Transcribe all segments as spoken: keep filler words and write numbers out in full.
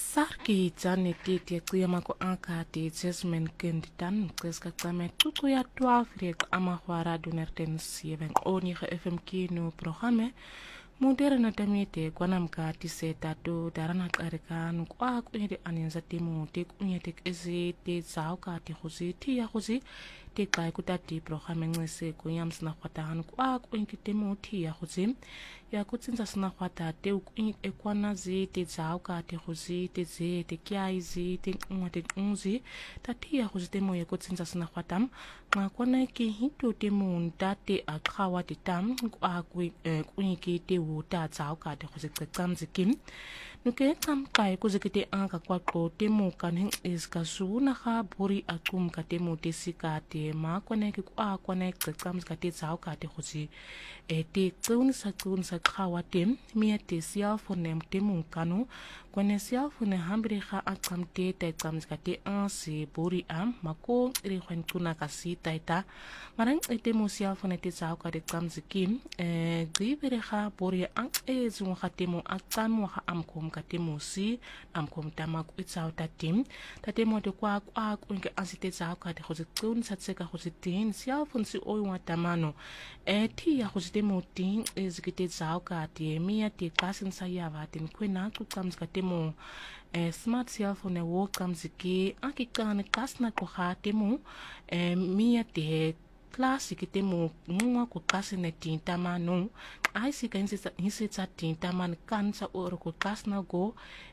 Sarki jani titi kuyama ko anka ti Jasmine Kenditan kreska kame tutu ya twaalf rek ama khwara dunerten sieben oni ge F M kino programme moderne tamite kwanam ka ti seta to darana karkan kwa kunye aninza timu te kunye te ezi te zao ka ti khuzi ti ya khuzi te kai kutati programme ngese kunyam sna khwatahan kwa kunye timu ti ya khuzi ya kutsinza sna khwata te kunye ekwana zi te zao ka ti khuzi te ze te kyaizi te ngwa te ngzi ta ti ya khuzi te mo ya kutsinza sna khwatam nga kwana ki hito te mo ndate akhawa te tam kwa kunye ki te ta zao ka te khuzi tsam zikim nuke tam kai kuzikite anga kwa ko temu kan is ka suna kha buri akum ka temu te sika te ma kone ki kwa kone tsam ka te zao ka te khuzi e te tsun sa tsun sa khawa tem mi te sia fonem temu kanu kone sia fone hambre kha akam te te tsam ka te an se buri am mako ri khwen tuna ka si taita marang e temu sia fone te zao ka te tsam zikim e gribere kha buri an e zung kha temu akam wa am kom ka temu si am kom tama ku tsao ta tim ta temu de kwa kwa kunke asite tsao ka te khuzi tsun sa tseka khuzi tin sia fon si oi wa tamano e ti ya khuzi temu tin e zikite tsao ka te mi ya te klasin sa ya va tin kwena ku tsam ka temu e smart cellphone wo kam ziki akikane kasna ko kha temu e mi ya te klasi ki temu mwa ko klasi ne tinta manu ai si kan se hisi sa tinta man kan sa oro ko klasna go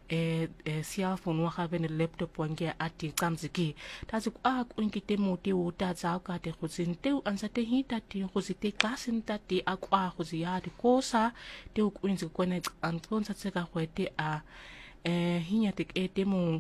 e e cellphone wa have ne laptop wange ati kamziki tazi ku a kunki temu te uta za ka te khuzin te ansa te hita ti khuzite klasin ta ti akwa khuzi ya ti kosa te ku inzi ko ne an konsa tseka khwete a e hinya te e temu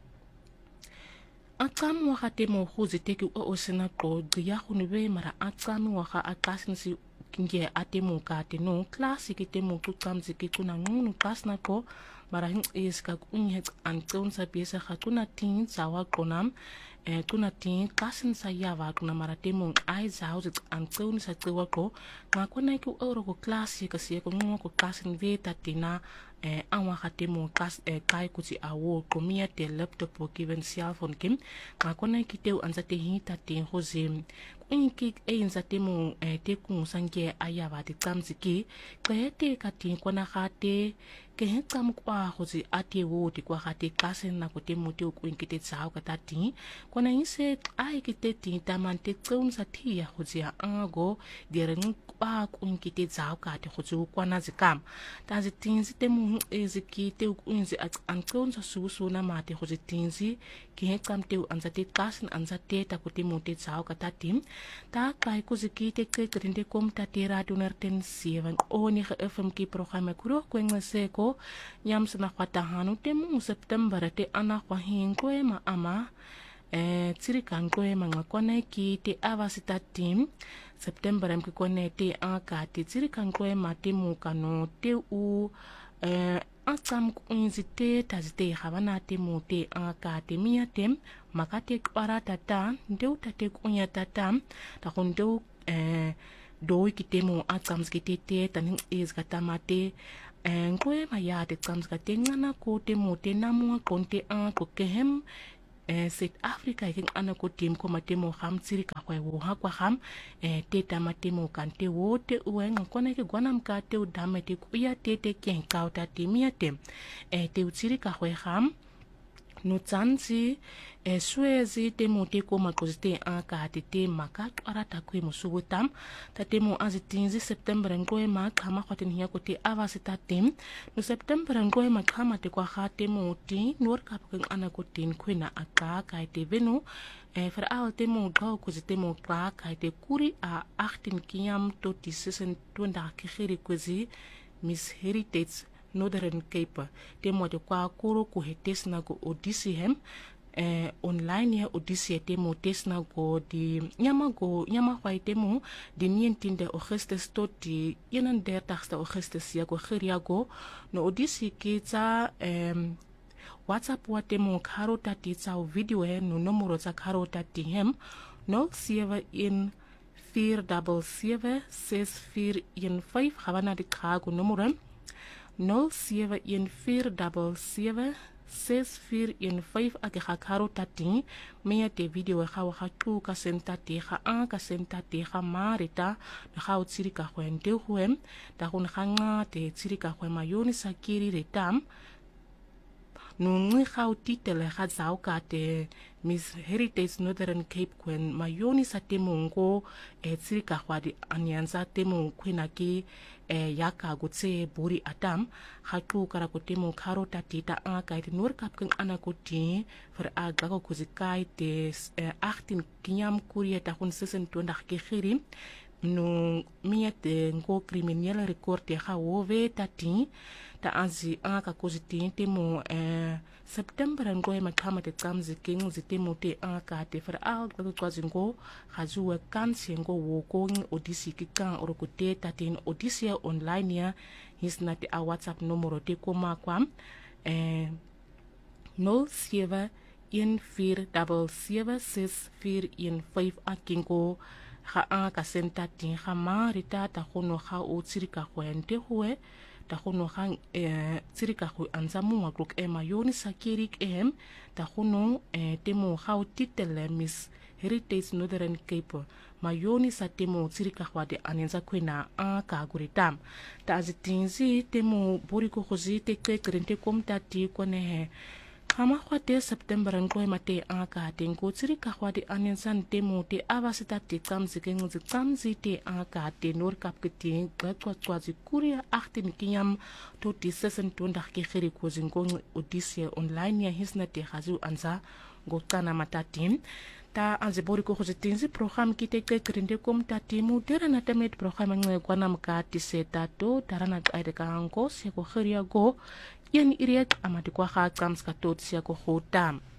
akam wa khate mo khuzi te ki o sina ko ya khunwe mara akam wa kha akasin si kinge atemu ka te no klasi ki temu ku kamzi ki kuna ngunu kasna ko mara hin is ka kunye an tson sa piesa kha kuna tin zawa konam e kuna tin kasin sa ya wa kuna mara temu ai zawo an tson sa tsewa ko ma kona ki oro ko klasi ka si ko ngunu ko kasin veta tina e anwa khatemu kas e kai kuti awo komia te laptop o given cellphone kim ma kona ki teu anzate hita te hozim inki e inzatemu e te ku sange ayaba te tsamziki ke te kati kona khate ke tsam kwa hozi ati wo ti kwa khate kasen na ko te muti ku inki te tsao ka tati kona inse ai ki te ti tamante tsun sa thi ya hozi a ango dereng kwa ku inki te tsao ka te hozi kwana zikam ta zitinzi te mu eziki te ku inzi an tsun sa su su na ma te hozi tinzi ke tsam te anzate kasen anzate ta ko te muti tsao ka tati ta kai kuziki te ke krinde kom ta tera dunerten sieben oni ge F M ki programme kuro kwengse ko nyam sna khwata hanu te mu September te ana kwa hinko e ma ama e tsiri kan ko e manga kone ki te avasita team September em ki kone te aka te tsiri kan ko e ma te mu kano te u e akam kunzi te tazite khabana te mu te aka te mia tem makate kwara tata ndeu tate kunya tata ta kondeu eh doi kitemo akam skitete tanin is katamate en koe maya te kams katengana ko te mo te namu konte a ko kehem eh South Africa king ana ko tim ko matemo ham tsiri ka kwa wo ha kwa ham eh te tamatemo kante wo te uenga kona ke gwanam ka te udamete ku ya te te ken ka uta te miate eh te utsiri ka kwa ham no tsanzi e suezi te mo te ko makozite a ka te te maka ara ta kwe musubutam ta te mo azitinzi September ngoe ma kama khoten hiya ko te avasita tem no September ngoe ma kama te kwa kha te mo ti nor ka peng ana ko tin kwena aka ka te venu e fer al te mo ga ko te mo ka ka te kuri a achttien kiam tot die sesentwintig kigeri kwezi Miss Heritage Northern Cape te mo te kwa kuro ku hetes na go odisi hem eh online ya odisi te mo tes na go di nyama go nyama kwa te mo di nineteen Augustus tot di eenendertigste Augustus ya go geria go no odisi ke tsa em WhatsApp wa te mo kharo ta ti tsa video he no nomoro tsa kharo ta ti hem no seven one four seven seven six four one five gabana di kha go nomoro nul seven one vier seven seven ses vier een vyf a ke ga karo tati me te video ga wa ga tu ka senta te ga a ka senta te ga marita ga o tsiri ka go ente go em ta go ga nga te tsiri ka go ma yoni sa kiri retam no ngi ga o titele ga tsao ka te Miss Heritage Northern Cape Queen mayoni sa temongo e tsiri ka go di anyanza temo kwena ki e yaka go tse buri atam ga tu kara go temo kharo tatita a ka di nor kap king ana ko ti vir a ga go kuzikai te achttien kinyam kurie ta gon sesentwintig ke giri no miete ngo criminele record te ga wove tati ta azi a ka koziti temo e September ngo e makama te tsamzi king zitemo te a ka te vir a ga go kwazingo ga zuwe kanse ngo wo ko odisi ki kan oro ko te tatin odisia online ya hisna te a WhatsApp numero te koma kwam e nul sewe een vier sewe sewe ses vier een vyf a kingo ga a ka senta tin ga marita ta gono ga o tsirika go ente hoe ta gono ga e tsirika go anzamu wa klok e mayoni sakirik em ta gono e temo ga o titele Miss Heritage Northern Cape mayoni sa temo tsirika go de anenza kwena a ka guritam ta azitinzi temo boriko go zite ke krente komta ti kone Hama kwa te September ngoe mate aka te ngo tsiri ka kwa te anensan te mo te avasita te tsamzi ke ngo tsamzi te aka te nor kap ke te gwa kwa zi kuria achttien kinyam to te sesentwintig ke giri ko zingo odisia online ya hisna te gazu anza ngo kana matatin ta anze bori ko khozetinzi program ki te ke krinde kom tati mu dera na temet program ngwe kwana mka ti seta to tarana qaide ka anko se ko khiria go yen iriet amati kwa kha tsamska tot se ko khotam